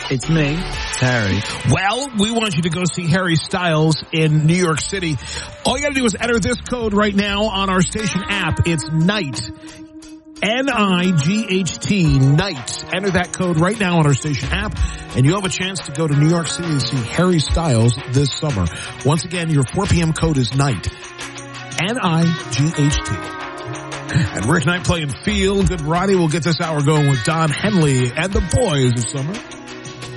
It's me. It's Harry. Well, we want you to go see Harry Styles in New York City. All you got to do is enter this code right now on our station app. It's NIGHT. NIGHT, NIGHT. Enter that code right now on our station app, and you have a chance to go to New York City to see Harry Styles this summer. Once again, your 4 p.m. code is NIGHT. NIGHT. And Rick Knight playing Feel Good Friday. We'll get this hour going with Don Henley and the Boys of Summer.